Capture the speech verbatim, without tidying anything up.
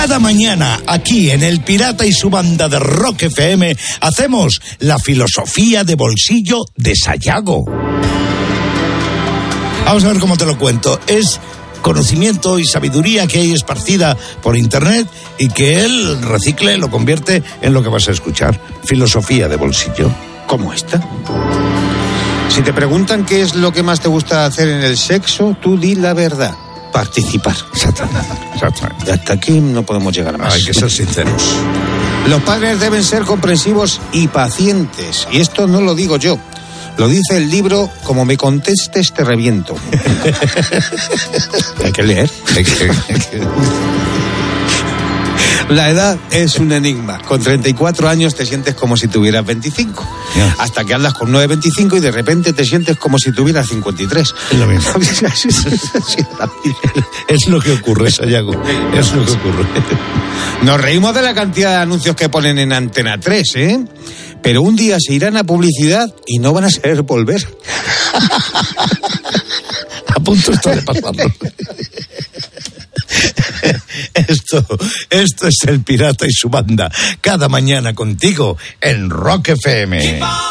Cada mañana, aquí en El Pirata y su banda de Rock F M, hacemos la filosofía de bolsillo de Sayago. Vamos a ver cómo te lo cuento. Es conocimiento y sabiduría que hay esparcida por internet y que él recicle, lo convierte en lo que vas a escuchar. Filosofía de bolsillo. ¿Cómo esta? Si te preguntan qué es lo que más te gusta hacer en el sexo, tú di la verdad. Participar. Exactamente. Exactamente. Y hasta aquí no podemos llegar más. Hay que ser sinceros. Los padres deben ser comprensivos y pacientes. Y esto no lo digo yo. Lo dice el libro Como me contestes te reviento. Hay que leer. Hay que, hay que... La edad es un enigma. Con treinta y cuatro años te sientes como si tuvieras veinticinco. Yeah. Hasta que hablas con nueve veinticinco y de repente te sientes como si tuvieras cincuenta y tres. Es lo mismo. Es lo que ocurre, Sayago. Es lo que ocurre. Nos reímos de la cantidad de anuncios que ponen en Antena tres, ¿eh? Pero un día se irán a publicidad y no van a saber volver. A punto está de pasarlo. Esto, esto es El Pirata y su banda. Cada mañana contigo en Rock F M.